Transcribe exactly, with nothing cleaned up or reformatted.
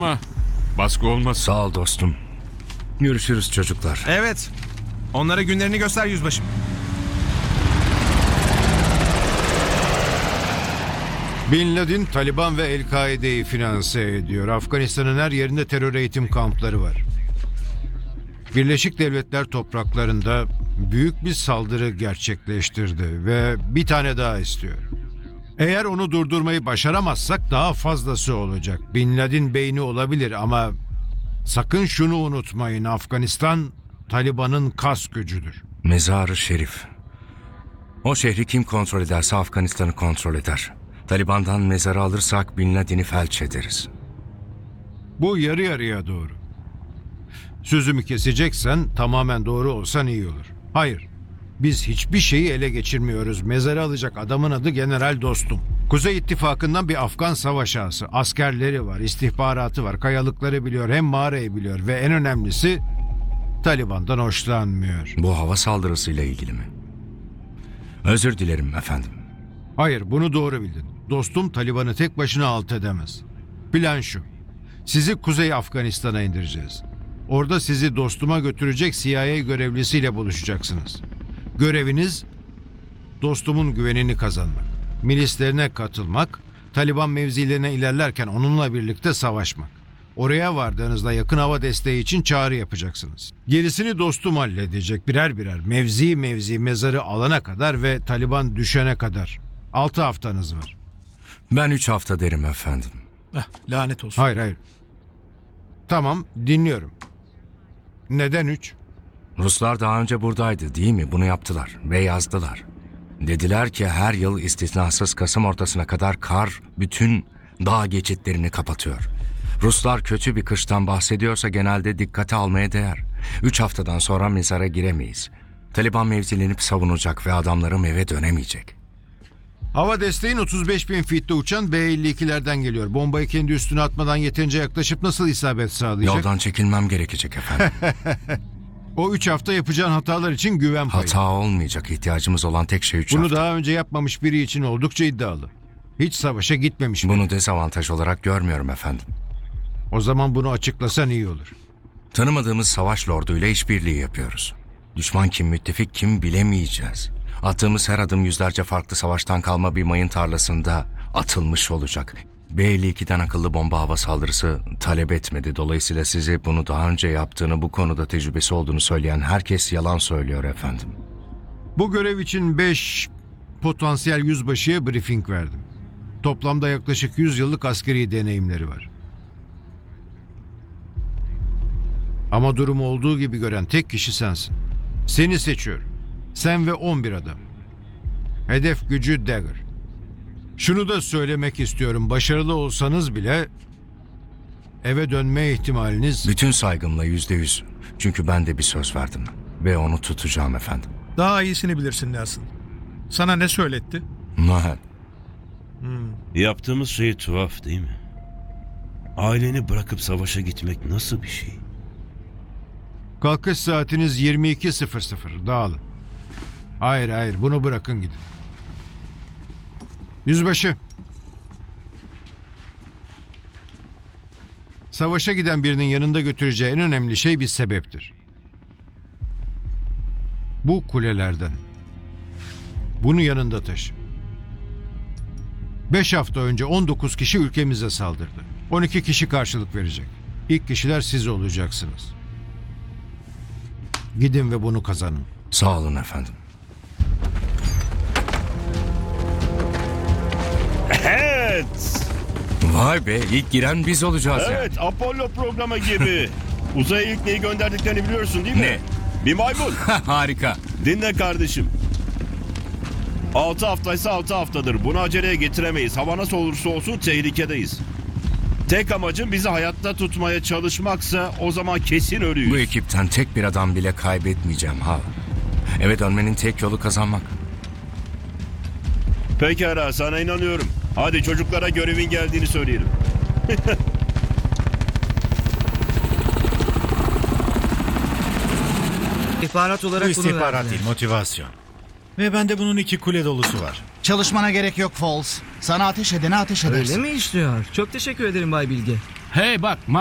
Ha, baskı olmaz. Sağ ol dostum. Görüşürüz çocuklar. Evet. Onlara günlerini göster yüzbaşım. Bin Laden, Taliban ve El-Kaide'yi finanse ediyor. Afganistan'ın her yerinde terör eğitim kampları var. Birleşik Devletler topraklarında büyük bir saldırı gerçekleştirdi ve bir tane daha istiyor. Eğer onu durdurmayı başaramazsak daha fazlası olacak. Bin Laden beyni olabilir ama sakın şunu unutmayın. Afganistan, Taliban'ın kas gücüdür. Mezar-ı Şerif. O şehri kim kontrol ederse Afganistan'ı kontrol eder. Taliban'dan mezarı alırsak Bin Laden'i felç ederiz. Bu yarı yarıya doğru. Sözümü keseceksen tamamen doğru olsan iyi olur. Hayır, biz hiçbir şeyi ele geçirmiyoruz. Mezarı alacak adamın adı General Dostum. Kuzey İttifakı'ndan bir Afgan savaş ağası. Askerleri var, istihbaratı var, kayalıkları biliyor, hem mağarayı biliyor ve en önemlisi Taliban'dan hoşlanmıyor. Bu hava saldırısıyla ilgili mi? Özür dilerim efendim. Hayır, bunu doğru bildin. Dostum Taliban'ı tek başına alt edemez. Plan şu. Sizi Kuzey Afganistan'a indireceğiz. Orada sizi dostuma götürecek C I A görevlisiyle buluşacaksınız. Göreviniz dostumun güvenini kazanmak, milislerine katılmak, Taliban mevzilerine ilerlerken onunla birlikte savaşmak. Oraya vardığınızda yakın hava desteği için çağrı yapacaksınız. Gerisini dostum halledecek birer birer, mevzi mevzi mezarı alana kadar ve Taliban düşene kadar. Altı haftanız var. Ben üç hafta derim efendim. Eh, lanet olsun. Hayır hayır. Tamam, dinliyorum. Neden üç? Ruslar daha önce buradaydı değil mi? Bunu yaptılar ve yazdılar. Dediler ki her yıl istisnasız Kasım ortasına kadar kar bütün dağ geçitlerini kapatıyor. Ruslar kötü bir kıştan bahsediyorsa genelde dikkate almaya değer. Üç haftadan sonra mezara giremeyiz. Taliban mevzilenip savunacak ve adamlarım eve dönemeyecek. Hava desteğin otuz beş bin fitte uçan B elli ikilerden geliyor. Bombayı kendi üstüne atmadan yeterince yaklaşıp nasıl isabet sağlayacak? Yoldan çekilmem gerekecek efendim. O üç hafta yapacağın hatalar için güven payı. Hata olmayacak. İhtiyacımız olan tek şey üç Bunu hafta. daha önce yapmamış biri için oldukça iddialı. Hiç savaşa gitmemiş. Bunu dezavantaj olarak görmüyorum efendim. O zaman bunu açıklasan iyi olur. Tanımadığımız savaş lorduyla işbirliği yapıyoruz. Düşman kim, müttefik kim bilemeyeceğiz. Attığımız her adım yüzlerce farklı savaştan kalma bir mayın tarlasında atılmış olacak. B elli ikiden akıllı bomba hava saldırısı talep etmedi. Dolayısıyla size bunu daha önce yaptığını, bu konuda tecrübesi olduğunu söyleyen herkes yalan söylüyor efendim. Bu görev için beş potansiyel yüzbaşıya briefing verdim. Toplamda yaklaşık yüz yıllık askeri deneyimleri var. Ama durumu olduğu gibi gören tek kişi sensin. Seni seçiyorum. Sen ve on bir adam. Hedef gücü Dagger. Şunu da söylemek istiyorum. Başarılı olsanız bile eve dönme ihtimaliniz... Bütün saygımla yüzde yüz. Çünkü ben de bir söz verdim. Ve onu tutacağım efendim. Daha iyisini bilirsin Nelson. Sana ne söyletti? Nahel. Yaptığımız şey tuhaf değil mi? Aileni bırakıp savaşa gitmek nasıl bir şey? Kalkış saatiniz yirmi iki sıfır sıfır. Dağılın. Hayır hayır, bunu bırakın gidin. Yüzbaşı. Savaşa giden birinin yanında götüreceği en önemli şey bir sebeptir. Bu kulelerden. Bunu yanında taşı. Beş hafta önce on dokuz kişi ülkemize saldırdı. on iki kişi karşılık verecek. İlk kişiler siz olacaksınız. Gidin ve bunu kazanın. Sağ olun efendim. Evet. Vay be, ilk giren biz olacağız Evet, Apollo programı gibi. Uzaya ilk neyi gönderdiklerini biliyorsun değil mi? Ne? Bir maymun. yani. Harika. Dinle kardeşim. Altı haftaysa altı haftadır. Bunu aceleye getiremeyiz. Hava nasıl olursa olsun tehlikedeyiz. Tek amacım bizi hayatta tutmaya çalışmaksa o zaman kesin ölüyüz. Bu ekipten tek bir adam bile kaybetmeyeceğim ha. Eve dönmenin tek yolu kazanmak. Pekala, sana inanıyorum. Hadi çocuklara görevin geldiğini söyleyelim. İstihbarat olarak Bu bunu istihbarat verdiler. değil, motivasyon. Ve bende bunun iki kule dolusu var. Çalışmana gerek yok Falls. Sana ateş edene ateş edersin. Öyle mi işliyor? Çok teşekkür ederim Bay Bilge. Hey bak